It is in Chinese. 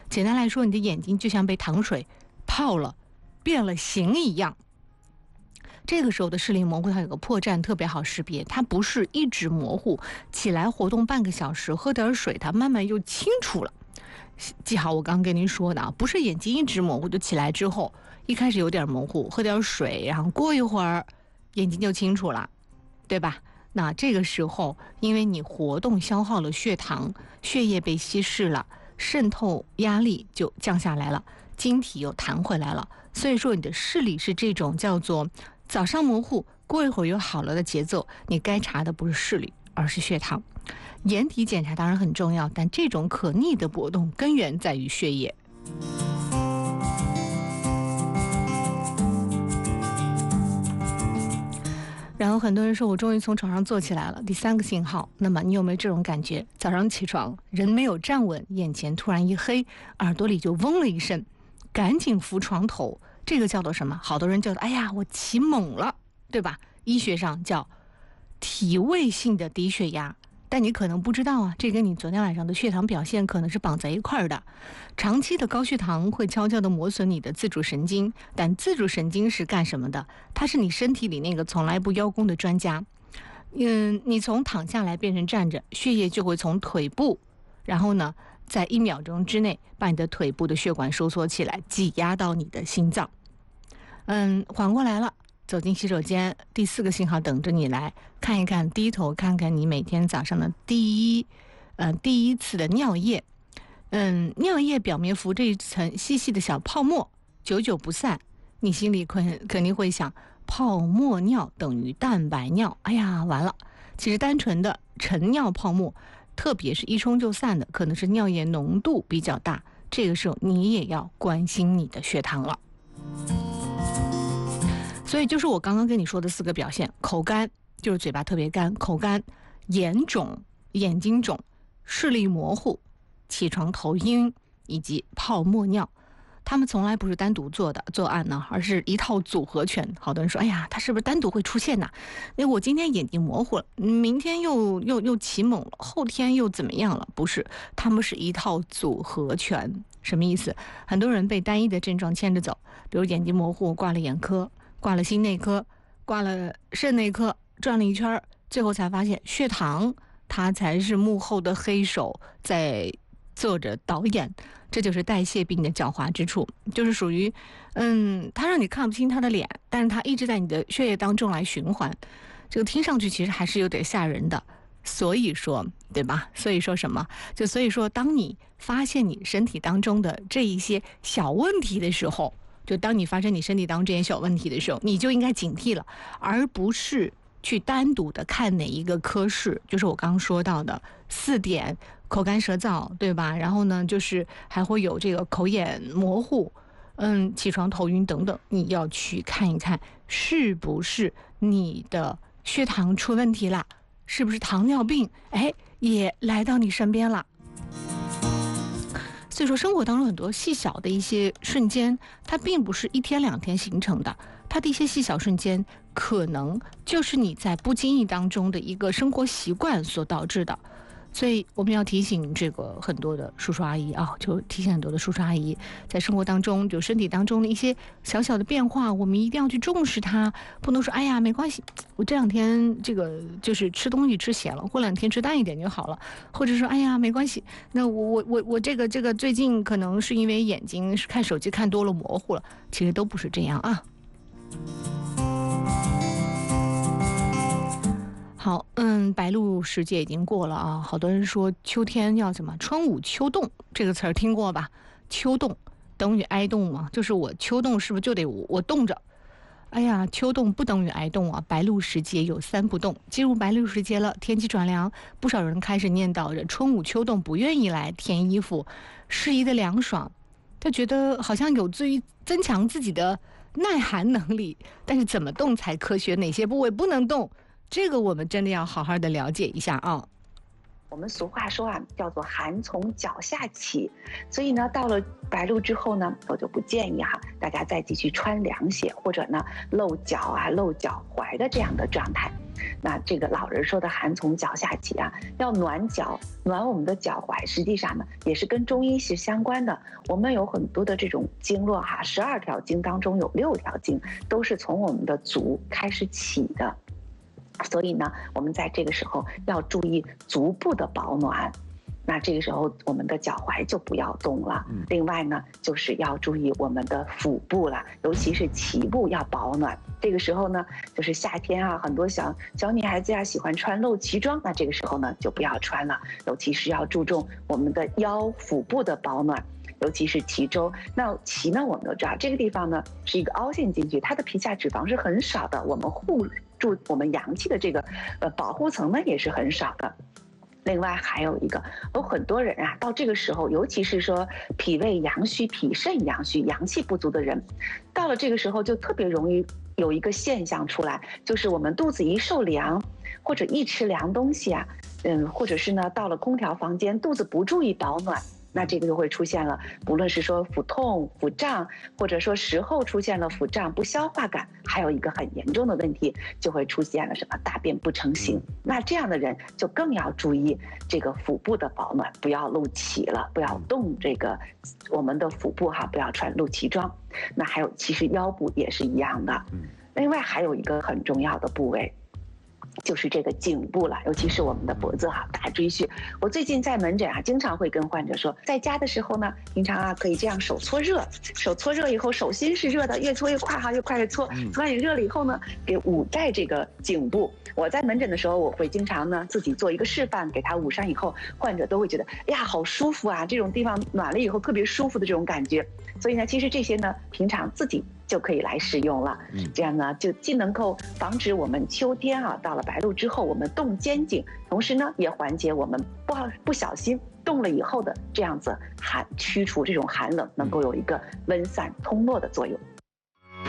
简单来说，你的眼睛就像被糖水泡了，变了形一样。这个时候的视力模糊它有个破绽特别好识别，它不是一直模糊，起来活动半个小时，喝点水，它慢慢又清楚了。记好我刚刚跟您说的啊，不是眼睛一直模糊，就起来之后一开始有点模糊，喝点水，然后过一会儿眼睛就清楚了，对吧？那这个时候因为你活动消耗了血糖，血液被稀释了，渗透压力就降下来了，晶体又弹回来了，所以说你的视力是这种叫做早上模糊，过一会儿又好了的节奏。你该查的不是视力，而是血糖。眼底检查当然很重要，但这种可逆的波动根源在于血液。然后很多人说我终于从床上坐起来了，第3个信号。那么你有没有这种感觉？早上起床人没有站稳，眼前突然一黑，耳朵里就嗡了一声，赶紧扶床头，这个叫做什么？好多人叫做哎呀我起猛了，对吧？医学上叫体位性的低血压。但你可能不知道啊，这跟你昨天晚上的血糖表现可能是绑在一块儿的。长期的高血糖会悄悄地磨损你的自主神经，但自主神经是干什么的？它是你身体里那个从来不邀功的专家。你从躺下来变成站着，血液就会从腿部，然后呢，在1秒钟之内把你的腿部的血管收缩起来，挤压到你的心脏。缓过来了。走进洗手间，第4个信号等着你来看一看，低头看看你每天早上的第一次的尿液。尿液表面浮着一层细细的小泡沫，久久不散。你心里肯定会想，泡沫尿等于蛋白尿，哎呀完了。其实单纯的晨尿泡沫，特别是一冲就散的，可能是尿液浓度比较大，这个时候你也要关心你的血糖了。所以就是我刚刚跟你说的4个表现，口干就是嘴巴特别干，口干，眼肿，眼睛肿，视力模糊，起床头晕，以及泡沫尿。他们从来不是单独作案呢，而是一套组合拳。好多人说，哎呀，他是不是单独会出现呢？因为我今天眼睛模糊了，明天又起猛了，后天又怎么样了？不是，他们是一套组合拳。什么意思？很多人被单一的症状牵着走，比如眼睛模糊，挂了眼科，挂了心内科，挂了肾内科，转了一圈，最后才发现血糖它才是幕后的黑手在做着导演。这就是代谢病的狡猾之处，就是属于它让你看不清他的脸，但是他一直在你的血液当中来循环，这个听上去其实还是有点吓人的。所以说，对吧？所以说什么？所以说当你发现你身体当中的这一些小问题的时候，就当你发生你身体当中这些小问题的时候，你就应该警惕了，而不是去单独的看哪一个科室。就是我刚刚说到的4点，口干舌燥，对吧？然后呢，就是还会有这个口眼模糊，起床头晕等等，你要去看一看是不是你的血糖出问题了，是不是糖尿病也来到你身边了。所以说生活当中很多细小的一些瞬间，它并不是1天2天形成的，它的一些细小瞬间可能就是你在不经意当中的一个生活习惯所导致的。所以我们要提醒这个很多的叔叔阿姨啊，就提醒很多的叔叔阿姨，在生活当中就身体当中的一些小小的变化，我们一定要去重视它，不能说哎呀没关系，我这2天这个就是吃东西吃咸了，过2天吃淡一点就好了，或者说哎呀没关系，那我这个最近可能是因为眼睛看手机看多了模糊了，其实都不是这样啊。好，白露时节已经过了啊，好多人说秋天要怎么春捂秋冻，这个词儿听过吧？秋冻等于挨冻吗？就是我秋冻是不是就得我冻着？哎呀，秋冻不等于挨冻啊！白露时节有3不冻，进入白露时节了，天气转凉，不少人开始念叨着春捂秋冻，不愿意来添衣服，适宜的凉爽，他觉得好像有助于增强自己的耐寒能力，但是怎么冻才科学？哪些部位不能冻？这个我们真的要好好的了解一下啊。 我们俗话说啊，叫做寒从脚下起，所以呢，到了白露之后呢，我就不建议大家再继续穿凉鞋或者呢露脚啊、露脚踝的这样的状态。 那这个老人说的寒从脚下起啊，要暖脚，暖我们的脚踝，实际上呢也是跟中医是相关的。我们有很多的这种经络哈，12条经当中有6条经都是从我们的足开始起的，所以呢，我们在这个时候要注意足部的保暖。那这个时候我们的脚踝就不要动了。另外呢，就是要注意我们的腹部了，尤其是脐部要保暖。这个时候呢，就是夏天啊，很多小女孩子呀喜欢穿露脐装，那这个时候呢就不要穿了，尤其是要注重我们的腰腹部的保暖。尤其是脐周，那脐呢，我们都知道这个地方呢是一个凹陷进去，它的皮下脂肪是很少的，我们护住我们阳气的这个保护层呢也是很少的。另外还有一个，有很多人啊，到这个时候，尤其是说脾胃阳虚、脾肾阳虚、阳气不足的人，到了这个时候就特别容易有一个现象出来，就是我们肚子一受凉，或者一吃凉东西啊，或者是呢到了空调房间，肚子不注意保暖。那这个就会出现了，不论是说腹痛、腹胀，或者说食后出现了腹胀、不消化感，还有一个很严重的问题，就会出现了什么大便不成形。那这样的人就更要注意这个腹部的保暖，不要露脐了，不要动这个我们的腹部哈，不要穿露脐装。那还有，其实腰部也是一样的。另外还有一个很重要的部位，就是这个颈部了，尤其是我们的脖子哈，大椎穴。我最近在门诊啊，经常会跟患者说，在家的时候呢，平常啊可以这样手搓热，手搓热以后，手心是热的，越搓越快哈，越快越搓，搓完热了以后呢，给捂在这个颈部。我在门诊的时候，我会经常呢自己做一个示范，给他捂上以后，患者都会觉得，哎呀，好舒服啊，这种地方暖了以后特别舒服的这种感觉。所以呢，其实这些呢，平常自己就可以来使用了。这样呢，就既能够防止我们秋天啊到了白露之后我们冻肩颈，同时呢也缓解我们不小心冻了以后的这样子驱除这种寒冷，能够有一个温散通络的作用。